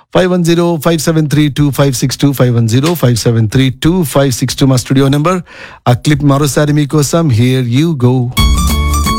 510-573-2562 510-573-2562 మా studio number. ఆ clip మరోసారి మీకోసం. Here you go.